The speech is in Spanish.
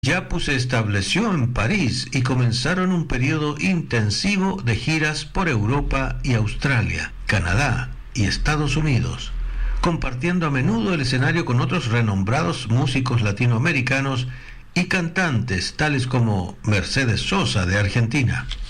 Yapu se estableció en París y comenzaron un periodo intensivo de giras por Europa y Australia, Canadá y Estados Unidos, compartiendo a menudo el escenario con otros renombrados músicos latinoamericanos y cantantes tales como Mercedes Sosa de Argentina.